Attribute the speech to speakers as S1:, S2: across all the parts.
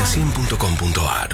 S1: la100.com.ar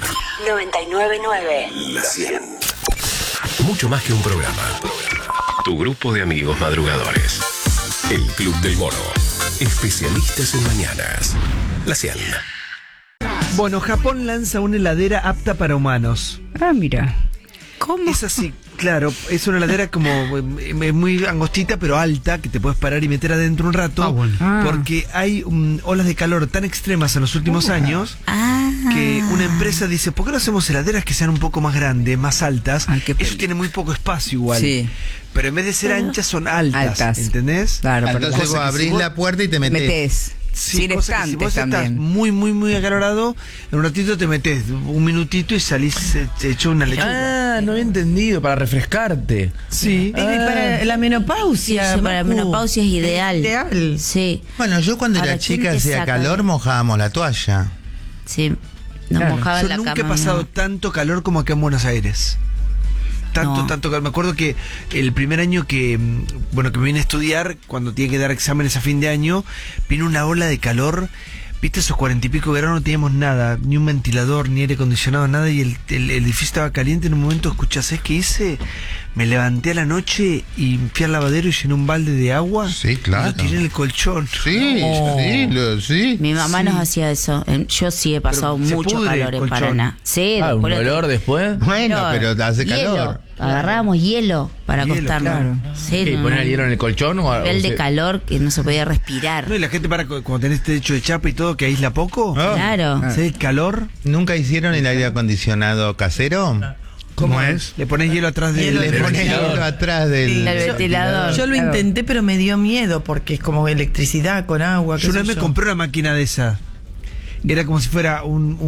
S2: 999.
S1: La 100. Mucho más que un programa. Tu grupo de amigos madrugadores. El Club del Mono. Especialistas en mañanas. La 100.
S3: Bueno, Japón lanza una heladera apta para humanos.
S4: Ah, mira.
S2: ¿Cómo?
S3: Es así, claro, es una heladera como muy angostita pero alta, que te puedes parar y meter adentro un rato, porque hay olas de calor tan extremas en los últimos años que una empresa dice, ¿por qué no hacemos heladeras que sean un poco más grandes, más altas? Eso tiene muy poco espacio igual.
S4: Sí.
S3: Pero en vez de ser anchas son altas. ¿Entendés?
S4: Claro, pero
S5: entonces vos abrís la puerta y te metés.
S3: Sí,
S4: sin
S3: cosa que si vos
S4: estantes
S3: estás
S4: también.
S3: muy acalorado, en un ratito te metes un minutito y salís hecho una lechuga.
S6: Ah, no había entendido, para refrescarte.
S3: Sí.
S7: Para la menopausia.
S2: Sí, para la menopausia es ideal.
S7: Ideal.
S2: Sí,
S5: Bueno, yo cuando
S2: Ahora,
S5: era
S2: ¿quién
S5: chica
S2: te
S5: hacía
S2: saca?
S5: calor, mojábamos la toalla.
S2: sí. Nos
S4: Claro.
S2: mojaban
S3: Yo
S2: la
S3: nunca
S2: cama.
S3: he pasado
S2: ¿no?
S3: tanto calor como acá en Buenos Aires.
S2: No.
S3: Tanto calor. Me acuerdo que el primer año que me vine a estudiar, cuando tenía que dar exámenes a fin de año, vino una ola de calor. Viste, esos 40 y pico de verano no teníamos nada, ni un ventilador, ni aire acondicionado, nada, y el edificio estaba caliente. En un momento escuché, ¿sabes qué hice? Me levanté a la noche y fui al lavadero y llené un balde de agua.
S5: Sí, claro.
S3: Y lo tiré en el colchón.
S5: Sí, sí.
S2: Mi mamá nos hacía eso. Yo sí he pasado
S3: Pero se
S2: mucho
S3: pudre
S2: calor
S3: el
S2: en
S3: colchón.
S2: Paraná. Sí,
S6: Ah, un
S2: después lo-
S6: olor después.
S5: Bueno, pero hace
S2: hielo.
S5: calor.
S2: Agarrábamos hielo para
S3: Hielo,
S2: acostarnos.
S4: claro.
S2: Sí,
S6: ¿Y poner el hielo en el colchón o
S2: nivel de calor que no se podía respirar.
S3: No, y la gente cuando tenés techo de chapa y todo, que aísla poco.
S2: Claro.
S3: ¿Sí? El calor.
S5: ¿Nunca hicieron el aire acondicionado casero?
S3: ¿Cómo es? Le pones hielo atrás de
S7: Hielo
S5: Le
S7: El
S5: pones
S6: ventilador.
S5: hielo atrás del
S2: El ventilador.
S7: Yo lo
S4: Claro.
S7: intenté, pero me dio miedo porque es como electricidad con agua.
S3: Yo una vez me compré una máquina de esa. Era como si fuera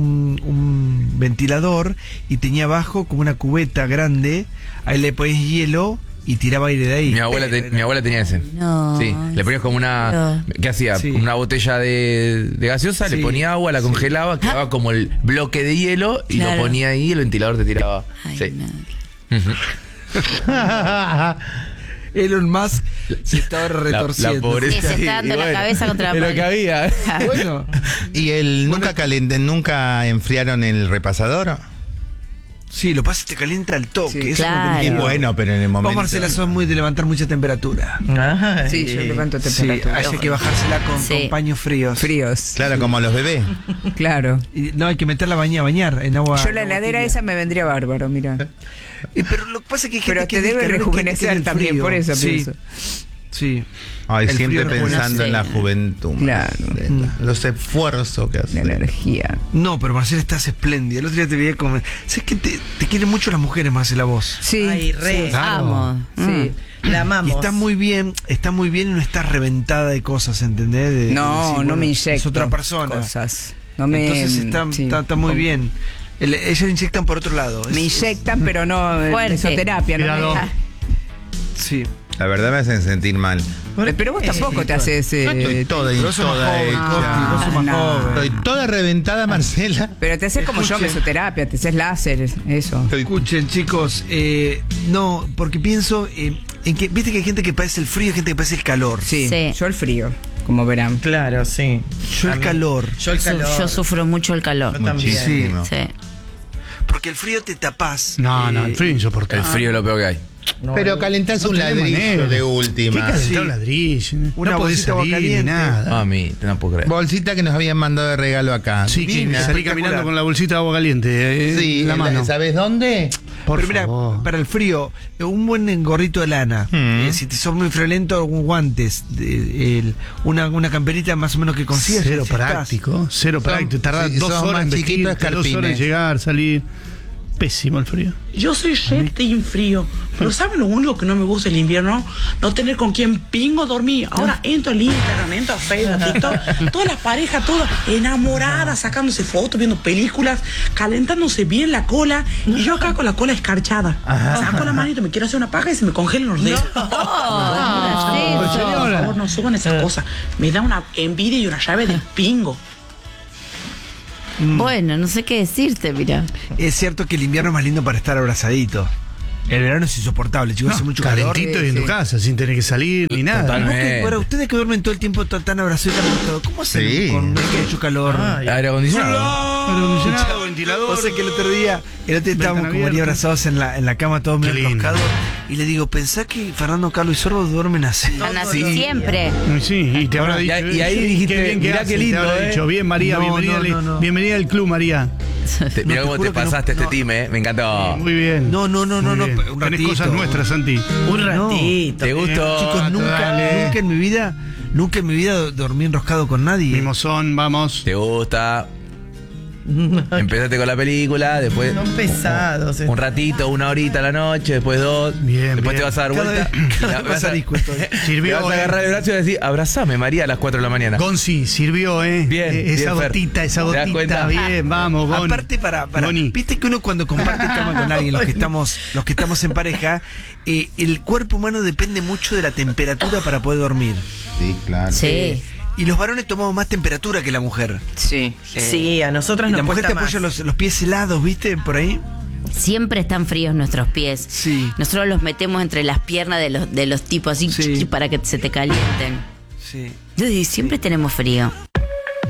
S3: un ventilador y tenía abajo como una cubeta grande. Ahí le pones hielo y tiraba aire de ahí.
S6: Mi abuela tenía ese.
S2: No.
S6: Sí, le ponías como una... ¿Qué hacía?
S3: Sí.
S6: Una botella de gaseosa,
S3: Sí.
S6: le ponía agua, la congelaba, quedaba como el bloque de hielo y
S2: Claro.
S6: lo ponía ahí y el ventilador te tiraba.
S2: Ay,
S6: Sí.
S2: no.
S6: Ujú.
S3: Elon Musk se estaba retorciendo.
S6: La pobreza.
S2: Sí, se está dando
S6: Y
S2: la cabeza contra la
S6: es lo que
S2: pared.
S6: había.
S3: Bueno,
S5: ¿Y nunca enfriaron el repasador?
S3: sí, lo pasa y te calienta al toque.
S2: Sí,
S3: eso es lo que
S2: claro.
S3: me
S5: Y
S3: digo.
S5: bueno, pero en el
S3: Vos,
S5: momento...
S3: Marcela, sos muy de levantar mucha temperatura.
S4: Sí, yo levanto
S3: Sí,
S4: temperatura.
S3: hay que bajársela con
S2: Sí.
S3: paños fríos.
S4: Fríos.
S5: Claro, como los bebés.
S4: Claro.
S3: Y no, hay que meterla a bañar en agua.
S4: Yo la heladera
S3: tibia.
S4: esa me vendría bárbaro, mira.
S3: Pero lo que pasa es que hay gente
S4: Pero
S3: que
S4: te debe
S3: dice que
S4: rejuvenecer
S3: el
S4: también,
S3: frío.
S4: por eso
S3: Sí,
S4: pienso.
S3: sí.
S5: Ay,
S3: El
S5: siempre
S3: frío rejuvenece.
S5: pensando en la juventud.
S4: Claro.
S5: Los esfuerzos que
S4: La
S5: hacen.
S4: energía.
S3: No, pero Marcela, estás espléndida. El otro día te veía como... ¿Sabes que te quieren mucho las mujeres, Marcela, vos?
S4: Sí.
S7: Ay, re.
S2: Amo.
S4: Sí.
S7: La amamos.
S3: Y está muy bien y no estás reventada de cosas, ¿entendés? De
S4: No,
S3: decir,
S4: no
S3: bueno,
S4: me inyecto.
S3: Es otra persona.
S4: Cosas. No me,
S3: Entonces
S4: sí.
S3: está muy bien. Ellas inyectan por otro lado.
S4: Me inyectan, pero no
S2: Fuerte.
S4: mesoterapia. No me-
S3: Sí.
S5: La verdad me hacen sentir mal.
S4: Pero vos tampoco te haces.
S5: Yo estoy toda y
S3: Pero sos más
S5: toda
S3: joven,
S5: hecha.
S3: Costi, vos sos más
S4: no.
S3: joven.
S5: Estoy toda reventada, Marcela.
S4: Pero te haces como yo,
S3: Escuchen.
S4: mesoterapia, te haces láser, eso.
S3: Escuchen, chicos, no, porque pienso en que, viste que hay gente que padece el frío y gente que padece el calor.
S4: Sí,
S2: Sí.
S4: yo el frío, como verán.
S7: Claro, sí.
S3: Yo el calor.
S7: Yo el calor.
S2: Yo sufro mucho el calor.
S7: Yo también.
S5: Muchísimo.
S2: Sí.
S3: Porque el frío te tapás.
S8: No, el frío insoportable.
S6: El frío es lo peor que hay.
S7: No,
S5: Pero calentás un
S8: tenés
S5: ladrillo
S8: manera.
S5: de
S8: ¿Qué
S5: última.
S8: calentar
S3: Sí.
S8: un ladrillo?
S3: Una
S8: No podés
S3: bolsita de agua
S8: salir ni
S3: caliente.
S8: nada.
S6: Mami, no puedo creer.
S5: Bolsita que nos habían mandado de regalo acá.
S8: Sí, que
S5: Divina.
S8: salí caminando con la bolsita de agua caliente
S5: Sí,
S8: en la mano.
S5: ¿sabes dónde?
S8: Por
S3: Pero mira,
S8: favor.
S3: para el frío, un buen gorrito de lana. Si te sos muy friolento, algún guantes. Una camperita más o menos que consigas.
S8: Cero
S3: ya estás.
S8: práctico, cero práctico. Tardás
S5: sí,
S8: 2
S5: son
S8: horas en
S5: más chiquitos,
S8: vestirte, 2
S5: escarpines.
S8: horas en llegar, salir. Pésimo el frío.
S9: Yo soy red team frío, pero ¿saben lo único que no me gusta el invierno? No tener con quién pingo dormir. Ahora entro al Instagram, entro a Facebook, TikTok, todas las parejas, todas enamoradas, sacándose fotos, viendo películas, calentándose bien la cola, y yo acá con la cola escarchada. Saco la manito, me quiero hacer una paja y se me congelan los dedos. Por favor, no suban esas cosas. Me da una envidia y una llave del pingo.
S2: Bueno, no sé qué decirte, mira.
S3: Es cierto que el invierno es más lindo para estar abrazadito. El verano es insoportable, chicos, hace mucho calor.
S8: Calentito y en tu casa, sin tener que salir ni nada.
S6: Totalmente.
S3: Bueno, ustedes que duermen todo el tiempo tan abrazados y tan acostados, ¿cómo hacen
S5: Sí.
S3: con mucho calor?
S6: Aire acondicionado.
S8: Acondicionado, ventilador.
S3: O sea que el otro día estábamos como
S8: abierta.
S3: ahí abrazados en la cama, todos medio
S8: lindo.
S3: enroscados. Y le digo, pensá que Fernando, Carlos y Sorbo duermen así.
S2: Están así siempre.
S8: Sí, y te habrá dicho.
S6: y ahí dijiste,
S8: qué bien que
S6: mirá
S8: hace,
S6: qué lindo,
S8: te habrá dicho, bien, María,
S3: No,
S8: bienvenida,
S3: no.
S8: bienvenida al club, María.
S6: Mirá
S3: te
S6: cómo
S3: juro
S6: te
S3: que no-
S6: pasaste
S3: no.
S6: este team, Me encantó.
S8: Muy bien.
S3: No,
S8: Muy bien.
S3: un
S8: Tenés
S3: ratito.
S8: cosas nuestras, Santi.
S7: Un
S3: No.
S7: ratito.
S6: ¿Te gustó?
S3: Chicos, nunca
S8: dale.
S3: en mi vida dormí enroscado con nadie.
S8: Mimosón, vamos.
S6: ¿Te gusta? Empezaste con la película, después
S7: Son pesados.
S6: un ratito, 1 horita a la noche, después 2.
S8: Bien,
S6: después
S8: bien.
S6: te vas a dar
S3: Cada
S6: vuelta.
S3: vez- cada
S6: y
S3: vez
S6: vas
S3: más
S6: a-
S3: arisco estoy.
S6: Te
S8: Sirvió,
S6: vas a agarrar el brazo y decir, abrazame, María, a las 4 de la mañana.
S8: Gonzi, sirvió,
S6: Bien,
S8: esa
S6: bien, Fer.
S8: gotita, esa
S6: ¿Te das
S8: gotita.
S6: cuenta?
S8: Bien, vamos, Gon.
S3: Aparte para
S8: Goni.
S3: viste que uno cuando comparte cama con alguien, los que estamos en pareja, el cuerpo humano depende mucho de la temperatura para poder dormir.
S5: Sí, claro.
S2: Sí.
S3: Y los varones tomamos más temperatura que la mujer.
S4: Sí.
S7: Sí, a nosotras
S3: Y
S7: nos
S3: la mujer
S7: cuesta
S3: te
S7: más.
S3: apoya los pies helados, ¿viste? Por ahí.
S2: Siempre están fríos nuestros pies.
S3: Sí.
S2: Nosotros los metemos entre las piernas de los tipos así
S3: Sí.
S2: para que se te calienten.
S3: Sí.
S2: Y siempre tenemos frío.